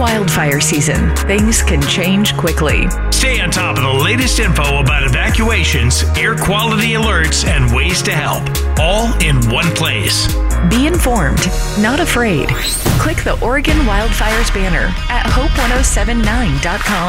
wildfire season, things can change quickly. Stay on top of the latest info about evacuations, air quality alerts, and ways to help. All in one place. Be informed, not afraid. Click the Oregon Wildfires banner at hope1079.com.